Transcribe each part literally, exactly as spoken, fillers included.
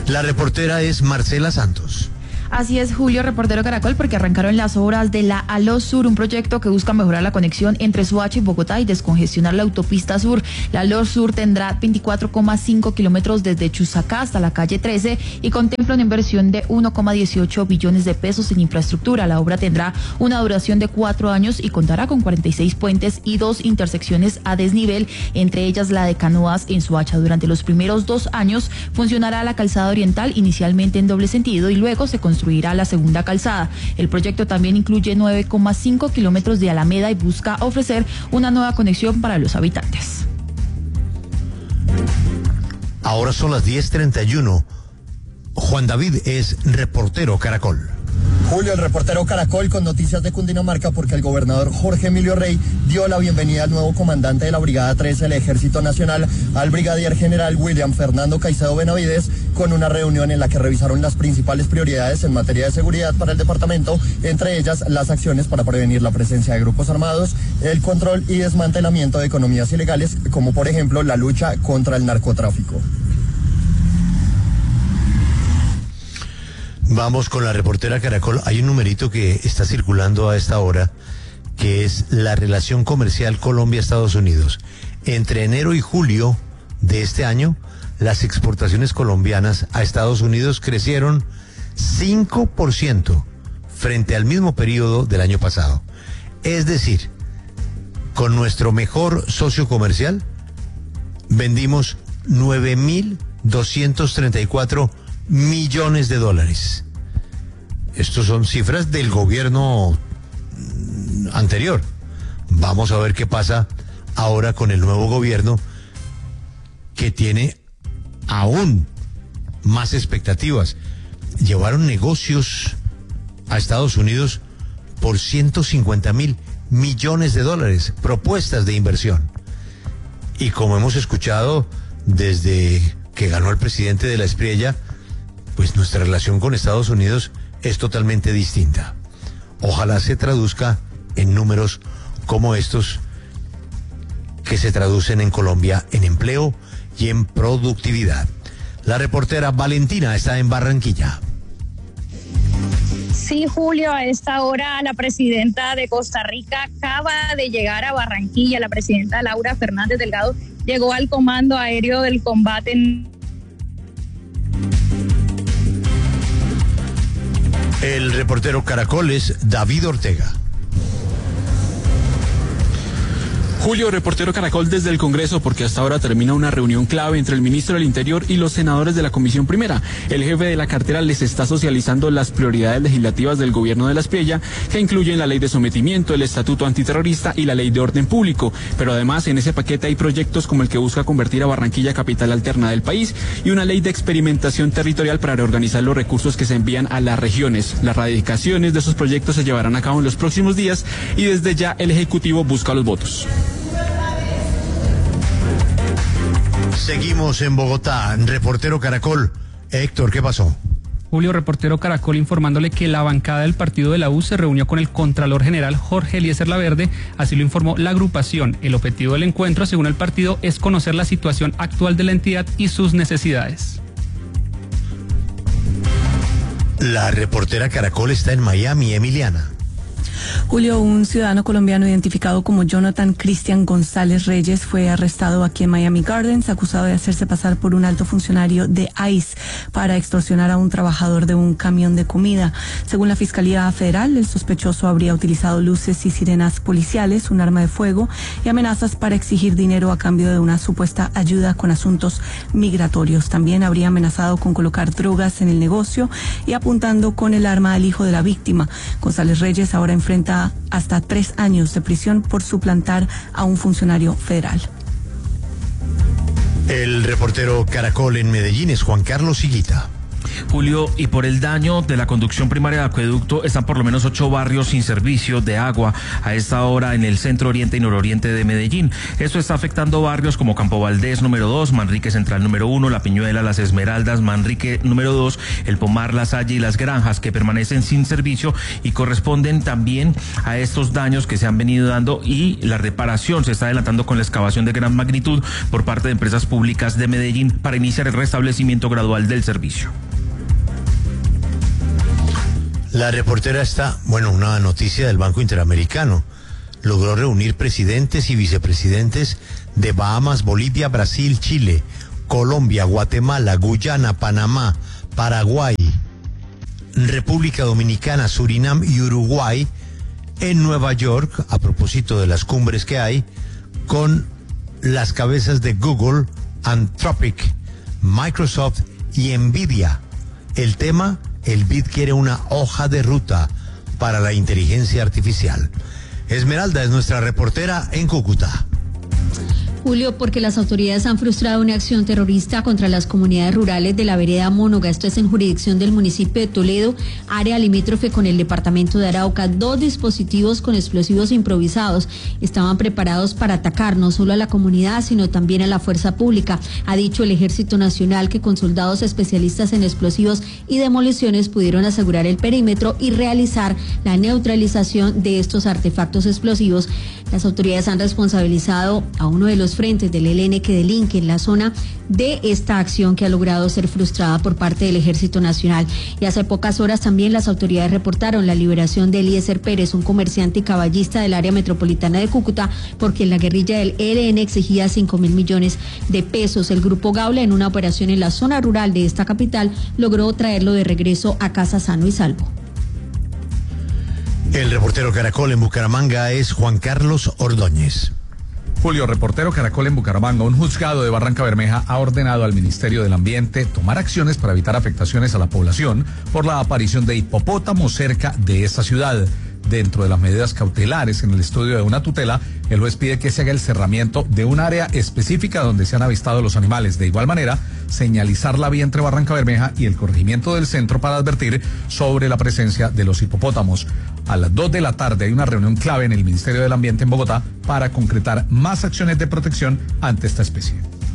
La reportera es Marcela Santos. Así es, Julio, reportero Caracol, porque arrancaron las obras de la Aló Sur, un proyecto que busca mejorar la conexión entre Soacha y Bogotá y descongestionar la autopista sur. La Aló Sur tendrá veinticuatro coma cinco kilómetros desde Chusacá hasta la calle trece y contempla una inversión de uno coma dieciocho billones de pesos en infraestructura. La obra tendrá una duración de cuatro años y contará con cuarenta y seis puentes y dos intersecciones a desnivel, entre ellas la de Canoas en Soacha. Durante los primeros dos años funcionará la calzada oriental, inicialmente en doble sentido, y luego se construirá construirá la segunda calzada. El proyecto también incluye nueve coma cinco kilómetros de alameda y busca ofrecer una nueva conexión para los habitantes. Ahora son las diez treinta y uno. Juan David es reportero Caracol. Julio, el reportero Caracol con noticias de Cundinamarca, porque el gobernador Jorge Emilio Rey dio la bienvenida al nuevo comandante de la Brigada trece del Ejército Nacional, al brigadier general William Fernando Caicedo Benavides, con una reunión en la que revisaron las principales prioridades en materia de seguridad para el departamento, entre ellas las acciones para prevenir la presencia de grupos armados, el control y desmantelamiento de economías ilegales, como por ejemplo la lucha contra el narcotráfico. Vamos con la reportera Caracol. Hay un numerito que está circulando a esta hora, que es la relación comercial Colombia-Estados Unidos. Entre enero y julio de este año, las exportaciones colombianas a Estados Unidos crecieron cinco por ciento frente al mismo periodo del año pasado. Es decir, con nuestro mejor socio comercial, vendimos nueve mil doscientos treinta y cuatro millones de dólares. Estos son cifras del gobierno anterior. Vamos a ver qué pasa ahora con el nuevo gobierno, que tiene aún más expectativas. Llevaron negocios a Estados Unidos por ciento cincuenta mil millones de dólares, propuestas de inversión. Y como hemos escuchado desde que ganó el presidente de la Espriella, pues nuestra relación con Estados Unidos es totalmente distinta. Ojalá se traduzca en números como estos, que se traducen en Colombia en empleo y en productividad. La reportera Valentina está en Barranquilla. Sí, Julio, a esta hora la presidenta de Costa Rica acaba de llegar a Barranquilla. La presidenta Laura Fernández Delgado llegó al Comando Aéreo del Combate en... El reportero Caracol es David Ortega. Julio, reportero Caracol desde el Congreso, porque hasta ahora termina una reunión clave entre el ministro del Interior y los senadores de la Comisión Primera. El jefe de la cartera les está socializando las prioridades legislativas del gobierno de la Espriella, que incluyen la ley de sometimiento, el estatuto antiterrorista y la ley de orden público. Pero además en ese paquete hay proyectos como el que busca convertir a Barranquilla capital alterna del país y una ley de experimentación territorial para reorganizar los recursos que se envían a las regiones. Las radicaciones de esos proyectos se llevarán a cabo en los próximos días y desde ya el Ejecutivo busca los votos. Seguimos en Bogotá. Reportero Caracol. Héctor, ¿qué pasó? Julio, reportero Caracol, informándole que la bancada del partido de la U se reunió con el Contralor General Jorge Eliezer Laverde, así lo informó la agrupación. El objetivo del encuentro, según el partido, es conocer la situación actual de la entidad y sus necesidades. La reportera Caracol está en Miami, Emiliana. Julio, un ciudadano colombiano identificado como Jonathan Cristian González Reyes fue arrestado aquí en Miami Gardens, acusado de hacerse pasar por un alto funcionario de ICE para extorsionar a un trabajador de un camión de comida. Según la Fiscalía Federal, el sospechoso habría utilizado luces y sirenas policiales, un arma de fuego y amenazas para exigir dinero a cambio de una supuesta ayuda con asuntos migratorios. También habría amenazado con colocar drogas en el negocio y apuntando con el arma al hijo de la víctima. González Reyes ahora enfrenta hasta tres años de prisión por suplantar a un funcionario federal. El reportero Caracol en Medellín es Juan Carlos Higuita. Julio, y por el daño de la conducción primaria de acueducto, están por lo menos ocho barrios sin servicio de agua a esta hora en el centro oriente y nororiente de Medellín. Esto está afectando barrios como Campo Valdés número dos, Manrique Central número uno, La Piñuela, Las Esmeraldas, Manrique número dos, El Pomar, La Salle y Las Granjas, que permanecen sin servicio y corresponden también a estos daños que se han venido dando, y la reparación se está adelantando con la excavación de gran magnitud por parte de empresas públicas de Medellín para iniciar el restablecimiento gradual del servicio. La reportera está, bueno, una noticia del Banco Interamericano. Logró reunir presidentes y vicepresidentes de Bahamas, Bolivia, Brasil, Chile, Colombia, Guatemala, Guyana, Panamá, Paraguay, República Dominicana, Surinam y Uruguay en Nueva York, a propósito de las cumbres que hay, con las cabezas de Google, Anthropic, Microsoft y Nvidia. El tema: el B I D quiere una hoja de ruta para la inteligencia artificial. Esmeralda es nuestra reportera en Cúcuta. Julio, porque las autoridades han frustrado una acción terrorista contra las comunidades rurales de la vereda Mónoga. Esto es en jurisdicción del municipio de Toledo, área limítrofe con el departamento de Arauca. Dos dispositivos con explosivos improvisados estaban preparados para atacar no solo a la comunidad, sino también a la fuerza pública. Ha dicho el Ejército Nacional que con soldados especialistas en explosivos y demoliciones pudieron asegurar el perímetro y realizar la neutralización de estos artefactos explosivos. Las autoridades han responsabilizado a uno de los frentes del E L N que delinque en la zona de esta acción que ha logrado ser frustrada por parte del Ejército Nacional. Y hace pocas horas también las autoridades reportaron la liberación de Eliezer Pérez, un comerciante y caballista del área metropolitana de Cúcuta, porque la guerrilla del E L N exigía cinco mil millones de pesos. El grupo Gaula, en una operación en la zona rural de esta capital, logró traerlo de regreso a casa sano y salvo. El reportero Caracol en Bucaramanga es Juan Carlos Ordóñez. Julio, reportero Caracol en Bucaramanga. Un juzgado de Barranca Bermeja ha ordenado al Ministerio del Ambiente tomar acciones para evitar afectaciones a la población por la aparición de hipopótamos cerca de esta ciudad. Dentro de las medidas cautelares en el estudio de una tutela, el juez pide que se haga el cerramiento de un área específica donde se han avistado los animales. De igual manera, señalizar la vía entre Barranca Bermeja y el corregimiento del centro para advertir sobre la presencia de los hipopótamos. A las dos de la tarde hay una reunión clave en el Ministerio del Ambiente en Bogotá para concretar más acciones de protección ante esta especie.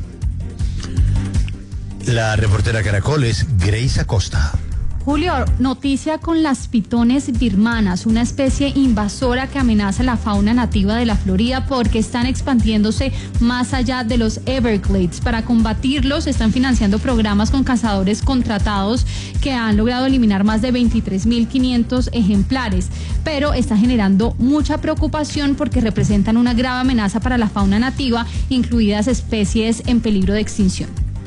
La reportera Caracol es Grace Acosta. Julio, noticia con las pitones birmanas, una especie invasora que amenaza la fauna nativa de la Florida porque están expandiéndose más allá de los Everglades. Para combatirlos están financiando programas con cazadores contratados que han logrado eliminar más de veintitrés mil quinientos ejemplares, pero está generando mucha preocupación porque representan una grave amenaza para la fauna nativa, incluidas especies en peligro de extinción.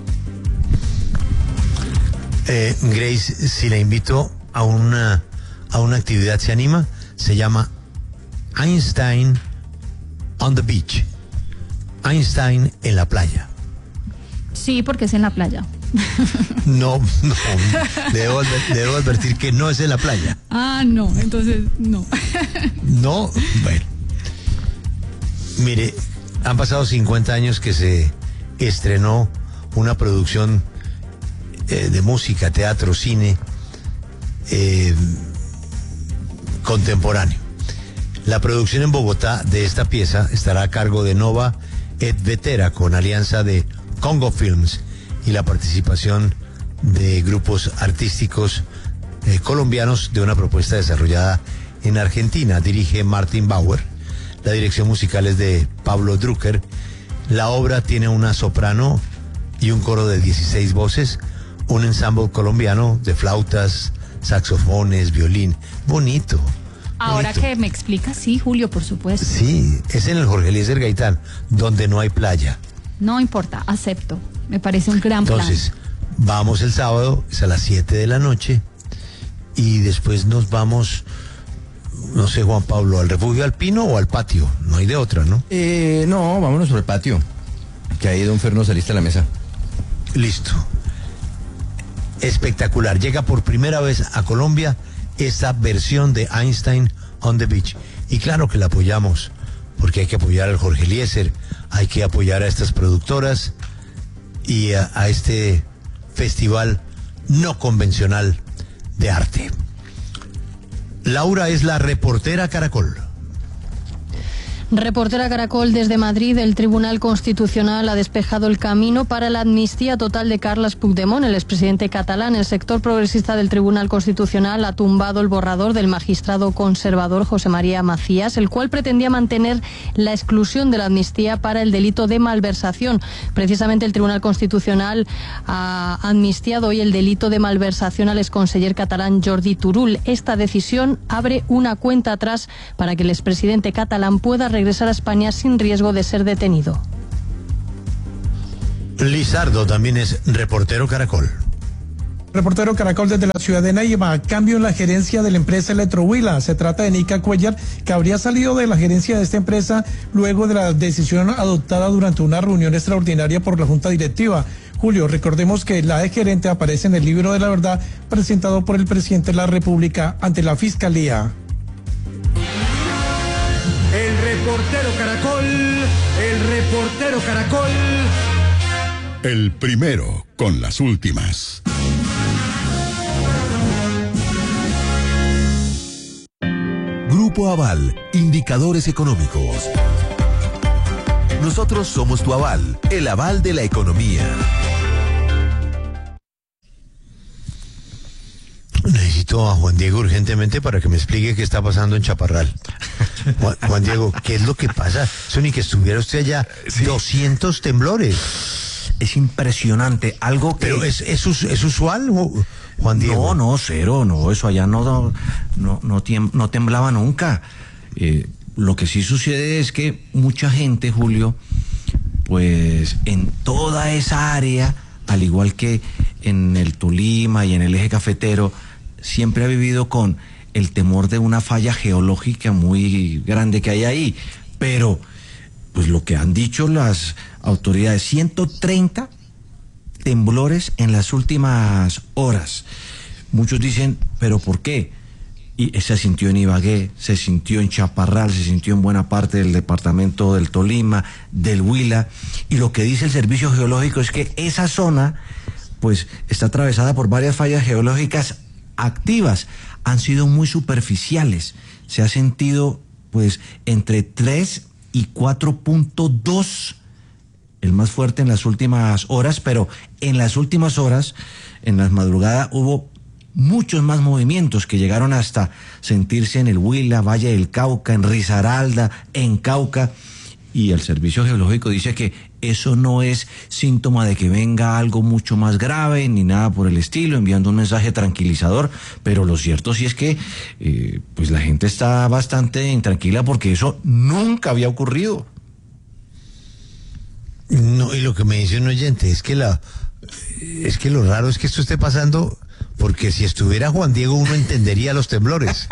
Eh, Grace, si la invito a una, a una actividad, ¿se anima? Se llama Einstein on the Beach. Einstein en la playa. Sí, porque es en la playa. No, no, debo, debo advertir que no es en la playa. Ah, no, entonces no. No, bueno. Mire, han pasado cincuenta años que se estrenó una producción Eh, de música, teatro, cine eh, contemporáneo. La producción en Bogotá de esta pieza estará a cargo de Nova et Vetera, con alianza de Congo Films y la participación de grupos artísticos eh, colombianos, de una propuesta desarrollada en Argentina. Dirige Martin Bauer. La dirección musical es de Pablo Drucker. La obra tiene una soprano y un coro de dieciséis voces, un ensamble colombiano de flautas, saxofones, violín. Bonito. Ahora bonito. que me explicas, sí, Julio, por supuesto. Sí, es en el Jorge Eliezer Gaitán, donde no hay playa. No importa, acepto. Me parece un gran plan. Entonces, vamos el sábado, es a las siete de la noche, y después nos vamos, no sé, Juan Pablo, al refugio alpino o al patio. No hay de otra, ¿no? Eh, no, vámonos por el patio, que ahí don Ferno saliste a la mesa. Listo. Espectacular. Llega por primera vez a Colombia esta versión de Einstein on the Beach. Y claro que la apoyamos, porque hay que apoyar al Jorge Eliezer, hay que apoyar a estas productoras y a, a este festival no convencional de arte. Laura es la reportera Caracol. Reportera Caracol desde Madrid. El Tribunal Constitucional ha despejado el camino para la amnistía total de Carles Puigdemont, el expresidente catalán. El sector progresista del Tribunal Constitucional ha tumbado el borrador del magistrado conservador José María Macías, el cual pretendía mantener la exclusión de la amnistía para el delito de malversación. Precisamente el Tribunal Constitucional ha amnistiado hoy el delito de malversación al exconseller catalán Jordi Turull. Esta decisión abre una cuenta atrás para que el expresidente catalán pueda regresar a España sin riesgo de ser detenido. Lizardo también es reportero Caracol. Reportero Caracol desde la ciudad de Neiva. Cambio en la gerencia de la empresa Electrohuila. Se trata de Nica Cuellar, que habría salido de la gerencia de esta empresa luego de la decisión adoptada durante una reunión extraordinaria por la Junta Directiva. Julio, recordemos que la de gerente aparece en el libro de la verdad presentado por el presidente de la República ante la Fiscalía. El reportero Caracol, el reportero Caracol. El primero con las últimas. Grupo Aval, indicadores económicos. Nosotros somos tu aval, el aval de la economía. Necesito a Juan Diego urgentemente para que me explique qué está pasando en Chaparral. Juan, Juan Diego, ¿qué es lo que pasa? Eso ni que estuviera usted allá. Sí. doscientos temblores. Es impresionante, algo que... ¿Pero es, es, es usual, Juan Diego? No, no, cero, no, eso allá no, no, no, no, tiemb- no temblaba nunca. Eh, lo que sí sucede es que mucha gente, Julio, pues en toda esa área, al igual que en el Tolima y en el eje cafetero, siempre ha vivido con el temor de una falla geológica muy grande que hay ahí. Pero, pues lo que han dicho las autoridades, ciento treinta temblores en las últimas horas. Muchos dicen, ¿pero por qué? Y se sintió en Ibagué, se sintió en Chaparral, se sintió en buena parte del departamento del Tolima, del Huila. Y lo que dice el Servicio Geológico es que esa zona, pues, está atravesada por varias fallas geológicas activas. Han sido muy superficiales. Se ha sentido, pues, entre tres y cuatro punto dos, el más fuerte en las últimas horas, pero en las últimas horas, en las madrugadas, hubo muchos más movimientos que llegaron hasta sentirse en el Huila, Valle del Cauca, en Risaralda, en Cauca. Y el Servicio Geológico dice que eso no es síntoma de que venga algo mucho más grave ni nada por el estilo, enviando un mensaje tranquilizador, pero lo cierto sí es que eh, pues la gente está bastante intranquila porque eso nunca había ocurrido. No, y lo que me dice un oyente es que la es que lo raro es que esto esté pasando, porque si estuviera Juan Diego uno entendería los temblores.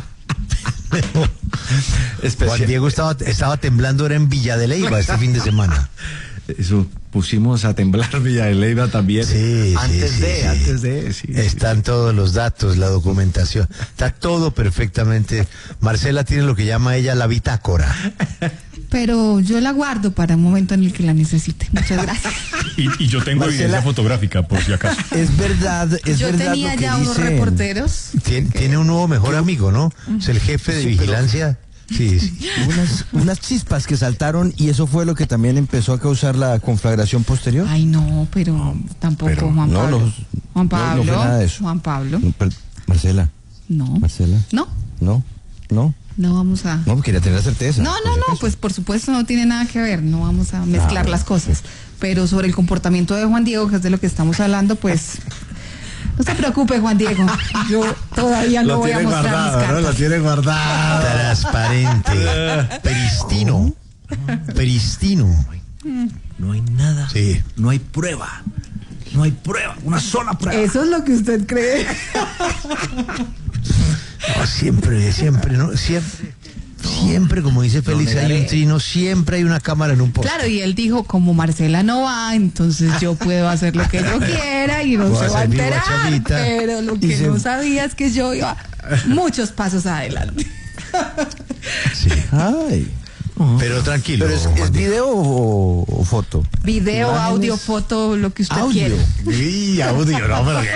Juan Diego estaba, estaba temblando, era en Villa de Leyva este fin de semana. Eso, pusimos a temblar Villa de Leyva también. Sí, antes sí, de, sí, antes sí. de. Sí, Están sí. todos los datos, la documentación. Está todo perfectamente. Marcela tiene lo que llama ella la bitácora. Pero yo la guardo para un momento en el que la necesite. Muchas gracias. Y, y yo tengo Marcela, evidencia fotográfica, por si acaso. Es verdad, es yo verdad tenía lo que ya unos dicen. reporteros. Tiene, tiene un nuevo mejor amigo, ¿no? Es el jefe de Sí, vigilancia. Sí, sí. Unas, unas chispas que saltaron y eso fue lo que también empezó a causar la conflagración posterior. Ay, no, pero tampoco, Pero Juan no, Pablo. los- Juan no, Pablo. no fue nada de eso. Juan Pablo. No, per- Marcela. No. Marcela. No. No, no. No vamos a. No, quería tener la certeza. No, no, no, pues por supuesto no tiene nada que ver, no vamos a mezclar Ah, las cosas. Pero sobre el comportamiento de Juan Diego, que es de lo que estamos hablando, pues no se preocupe, Juan Diego. Yo todavía no voy a mostrar mis cartas. Lo tiene guardado. Transparente. Peristino. Peristino. No hay nada. Sí. No hay prueba. No hay prueba. Una sola prueba. Eso es lo que usted cree. No, siempre, siempre, ¿no? Siempre. Siempre, como dice Félix, hay un trino, siempre hay una cámara en un poste. Claro, y él dijo, como Marcela no va, entonces yo puedo hacer lo que yo quiera y no Voy se a va a hacer mi enterar. guachavita. Pero lo que Y se- no sabía es que yo iba muchos pasos adelante. Ay. Pero tranquilo. ¿Pero es, es video o, o foto? Video, Imágenes. audio, foto, lo que usted Audio. quiere. Sí, audio, no, pero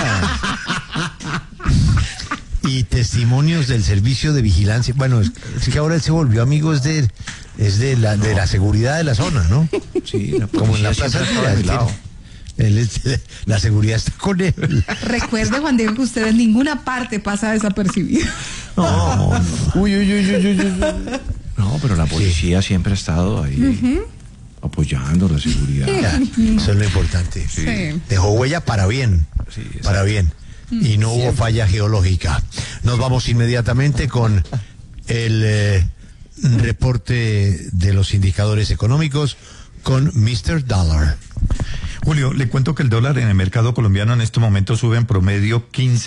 qué. Y testimonios del servicio de vigilancia. Bueno, es, es que ahora él se volvió amigo es de, es de la de la seguridad de la zona, ¿no? Sí, la Como en la policía plaza siempre de estaba de lado. él es- la seguridad está con él. Recuerde, Juan Diego, que usted en ninguna parte pasa desapercibido. No, no, Uy, uy, uy, uy, uy, uy. no, pero la policía siempre ha estado ahí apoyando la seguridad. Ya, eso es lo importante. Sí. Dejó huella para bien. Sí, exacto. para bien. Y no hubo falla geológica. Nos vamos inmediatamente con el eh, reporte de los indicadores económicos con mister Dollar. Julio, le cuento que el dólar en el mercado colombiano en este momento sube en promedio quince